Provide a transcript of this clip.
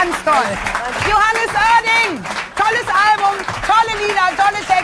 ganz toll. Johannes Oerding, tolles Album, tolle Lieder, tolle Texte.